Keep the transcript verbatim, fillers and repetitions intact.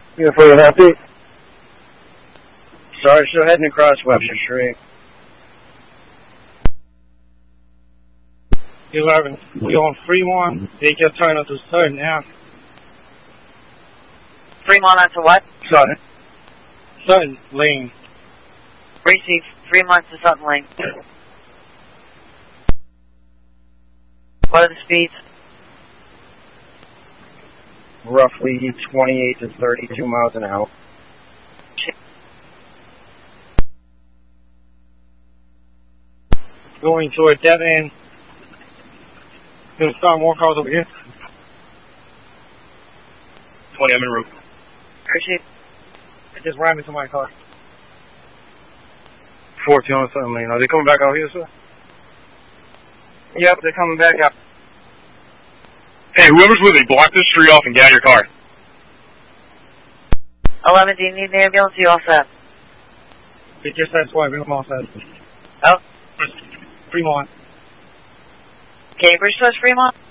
You for the happy? Sorry, still heading across Webster Street. eleven, you're on Fremont. They just turned onto Sutton now. Fremont onto what? Sutton. Sutton Lane. Receive. Fremont to Sutton Lane. What are the speeds? Roughly twenty-eight to thirty-two miles an hour. Going toward dead end. Gonna start more cars over here. twenty, I'm en route. Appreciate. It just ran into my car. fourteen on Sutton Lane. Are they coming back out here, sir? Yep, they're coming back up. Hey, whoever's with me, block this street off and get out of your car. eleven, do you need an ambulance? You all set? It just that's why we're all set. Oh. Fremont. Cambridge says Fremont?